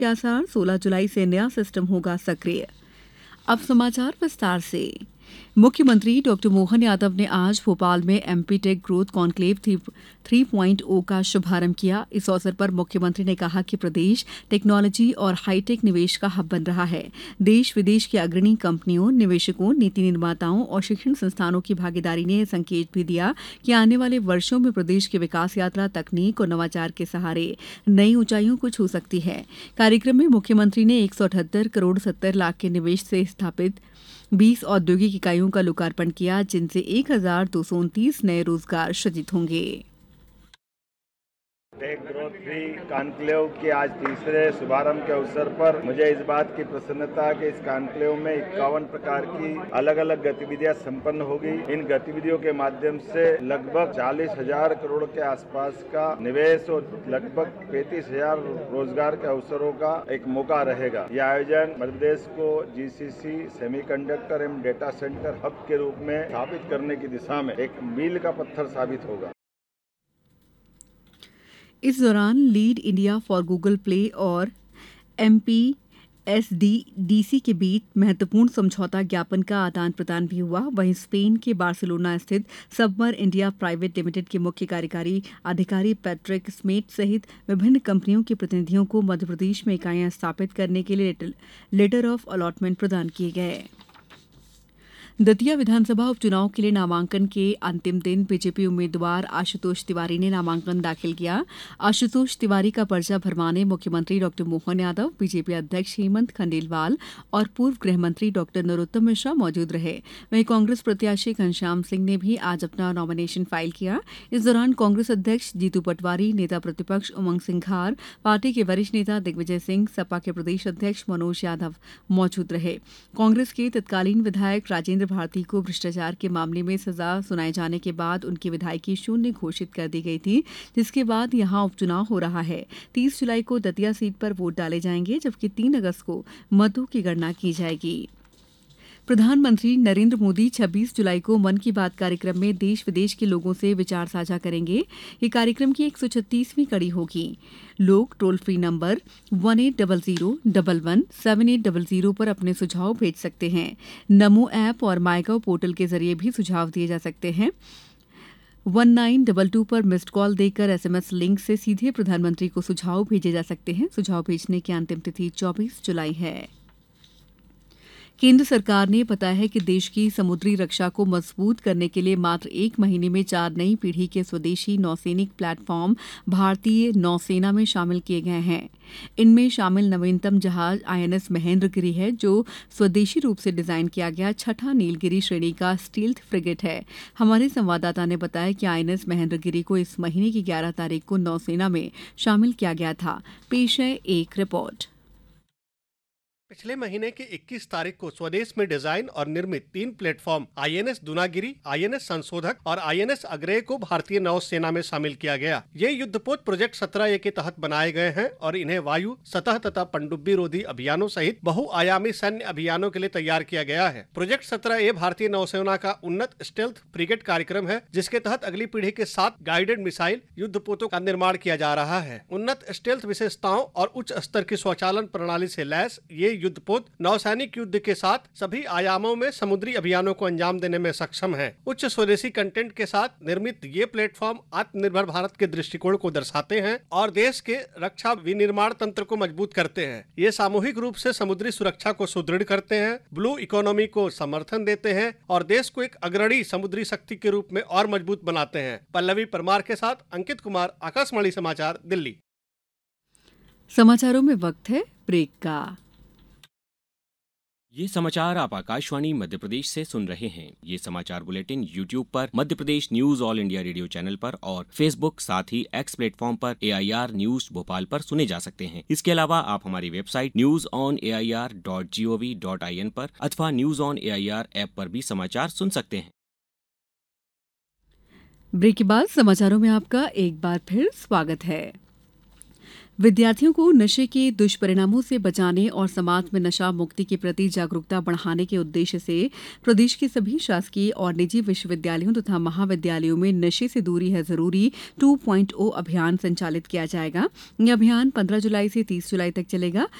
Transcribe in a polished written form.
के आसार, 16 जुलाई से नया सिस्टम होगा सक्रिय। अब समाचार विस्तार से। मुख्यमंत्री डॉक्टर मोहन यादव ने आज भोपाल में एमपी टेक ग्रोथ कॉन्क्लेव 3.0 का शुभारंभ किया। इस अवसर पर मुख्यमंत्री ने कहा कि प्रदेश टेक्नोलॉजी और हाईटेक निवेश का हब बन रहा है। देश विदेश की अग्रणी कंपनियों, निवेशकों, नीति निर्माताओं और शिक्षण संस्थानों की भागीदारी ने संकेत भी दिया कि आने वाले वर्षों में प्रदेश की विकास यात्रा तकनीक और नवाचार के सहारे नई ऊंचाइयों को छू सकती है। कार्यक्रम में मुख्यमंत्री ने 178 करोड़ 70 लाख के निवेश से स्थापित 20 औद्योगिक इकाइयों का लोकार्पण किया, जिनसे 1229 नए रोजगार सृजित होंगे। टेक ग्रोथ 3 कॉन्क्लेव के आज तीसरे शुभारंभ के अवसर पर मुझे इस बात की प्रसन्नता है कि इस कॉन्क्लेव में 51 प्रकार की अलग अलग गतिविधियां संपन्न होगी। इन गतिविधियों के माध्यम से लगभग 40,000 करोड़ के आसपास का निवेश और लगभग 35,000 रोजगार के अवसरों का एक मौका रहेगा। यह आयोजन मध्य प्रदेश को जीसीसी, सेमीकंडक्टर एवं डेटा सेंटर हब के रूप में स्थापित करने की दिशा में एक मील का पत्थर साबित होगा। इस दौरान lead India for Google play और एमपीएसडीडीसी के बीच महत्वपूर्ण समझौता ज्ञापन का आदान प्रदान भी हुआ। वहीं स्पेन के बार्सिलोना स्थित सबमर इंडिया प्राइवेट लिमिटेड के मुख्य कार्यकारी अधिकारी पैट्रिक स्मेट सहित विभिन्न कंपनियों के प्रतिनिधियों को मध्यप्रदेश में इकाइयां स्थापित करने के लिए लेटर ऑफ अलॉटमेंट प्रदान किए गए। दतिया विधानसभा उपचुनाव के लिए नामांकन के अंतिम दिन बीजेपी उम्मीदवार आशुतोष तिवारी ने नामांकन दाखिल किया। आशुतोष तिवारी का पर्चा भरवाने मुख्यमंत्री डॉक्टर मोहन यादव, बीजेपी अध्यक्ष हेमंत खंडेलवाल और पूर्व गृह मंत्री डॉक्टर नरोत्तम मिश्रा मौजूद रहे। वहीं कांग्रेस प्रत्याशी घनश्याम सिंह ने भी आज अपना नॉमिनेशन फाइल किया। इस दौरान कांग्रेस अध्यक्ष जीतू पटवारी, नेता प्रतिपक्ष उमंग सिंघार, पार्टी के वरिष्ठ नेता दिग्विजय सिंह, सपा के प्रदेश अध्यक्ष मनोज यादव मौजूद रहे। कांग्रेस के तत्कालीन विधायक राजेंद्र भारती को भ्रष्टाचार के मामले में सजा सुनाए जाने के बाद उनकी विधायकी शून्य घोषित कर दी गई थी, जिसके बाद यहां उपचुनाव हो रहा है। 30 जुलाई को दतिया सीट पर वोट डाले जाएंगे, जबकि 3 अगस्त को मतों की गणना की जाएगी। प्रधानमंत्री नरेंद्र मोदी 26 जुलाई को मन की बात कार्यक्रम में देश विदेश के लोगों से विचार साझा करेंगे। ये कार्यक्रम की 136वीं कड़ी होगी। लोग टोल फ्री नंबर 1800-11-7800 पर अपने सुझाव भेज सकते हैं। नमो ऐप और माईगव पोर्टल के जरिए भी सुझाव दिए जा सकते हैं। 1922 पर मिस्ड कॉल देकर एसएमएस लिंक से सीधे प्रधानमंत्री को सुझाव भेजे जा सकते हैं। सुझाव भेजने की अंतिम तिथि 24 जुलाई है। केंद्र सरकार ने बताया है कि देश की समुद्री रक्षा को मजबूत करने के लिए मात्र 1 महीने में 4 नई पीढ़ी के स्वदेशी नौसैनिक प्लेटफॉर्म भारतीय नौसेना में शामिल किए गए हैं। इनमें शामिल नवीनतम जहाज आईएनएस महेंद्रगिरी है, जो स्वदेशी रूप से डिजाइन किया गया 6ठा नीलगिरी श्रेणी का स्टील्थ फ्रिगेट है। हमारे संवाददाता ने बताया कि आईएनएस महेंद्रगिरी को इस महीने की 11 तारीख को नौसेना में शामिल किया गया था। पेश है एक रिपोर्ट। पिछले महीने की 21 तारीख को स्वदेश में डिजाइन और निर्मित 3 प्लेटफॉर्म आईएनएस दुनागिरी, आईएनएस संशोधक और आईएनएस अग्रेय को भारतीय नौसेना में शामिल किया गया। ये युद्धपोत प्रोजेक्ट 17A के तहत बनाए गए हैं और इन्हें वायु, सतह तथा पनडुब्बी रोधी अभियानों सहित बहुआयामी सैन्य अभियानों के लिए तैयार किया गया है। प्रोजेक्ट 17A भारतीय नौसेना का उन्नत स्टेल्थ फ्रिगेट कार्यक्रम है, जिसके तहत अगली पीढ़ी के 7 गाइडेड मिसाइल युद्धपोतों का निर्माण किया जा रहा है। उन्नत स्टेल्थ विशेषताओं और उच्च स्तर की स्वचालन प्रणाली से लैस ये युद्धपोत नौसैनिक युद्ध के साथ सभी आयामों में समुद्री अभियानों को अंजाम देने में सक्षम है। उच्च स्वदेशी कंटेंट के साथ निर्मित ये प्लेटफॉर्म आत्मनिर्भर भारत के दृष्टिकोण को दर्शाते हैं और देश के रक्षा विनिर्माण तंत्र को मजबूत करते हैं। ये सामूहिक रूप से समुद्री सुरक्षा को सुदृढ़ करते हैं, ब्लू इकोनॉमी को समर्थन देते हैं और देश को एक अग्रणी समुद्री शक्ति के रूप में और मजबूत बनाते हैं। पल्लवी परमार के साथ अंकित कुमार, आकाशवाणी समाचार, दिल्ली। समाचारों में वक्त है ब्रेक का। ये समाचार आप आकाशवाणी मध्य प्रदेश से सुन रहे हैं। ये समाचार बुलेटिन YouTube पर Madhya Pradesh news all India radio channel पर और Facebook साथ ही X प्लेटफॉर्म पर AIR न्यूज भोपाल पर सुने जा सकते हैं। इसके अलावा आप हमारी वेबसाइट newsonair.gov.in पर अथवा न्यूज ऑन AIR ऐप पर भी समाचार सुन सकते हैं। ब्रेक के बाद समाचारों में आपका एक बार फिर स्वागत है। विद्यार्थियों को नशे के दुष्परिणामों से बचाने और समाज में नशा मुक्ति के प्रति जागरूकता बढ़ाने के उद्देश्य से प्रदेश के सभी शासकीय और निजी विश्वविद्यालयों तथा महाविद्यालयों में नशे से दूरी है जरूरी 2.0 अभियान संचालित किया जाएगा। यह अभियान 15 जुलाई से 30 जुलाई तक चलेगा।